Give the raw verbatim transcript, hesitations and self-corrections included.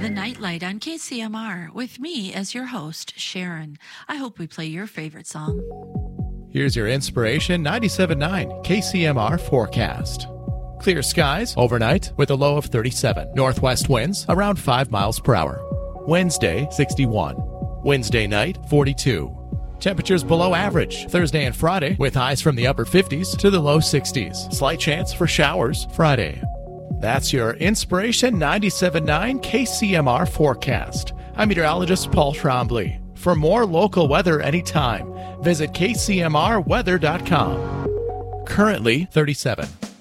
The Nightlight on K C M R with me as your host, Sharon. I hope we play your favorite song. Here's your Inspiration ninety-seven point nine K C M R forecast. Clear skies overnight with a low of thirty-seven. Northwest winds around five miles per hour. Wednesday, sixty-one. Wednesday night, forty-two. Temperatures below average Thursday and Friday with highs from the upper fifties to the low sixties. Slight chance for showers Friday. That's your Inspiration ninety-seven point nine K C M R forecast. I'm meteorologist Paul Trombley. For more local weather anytime, visit K C M R weather dot com. Currently thirty-seven.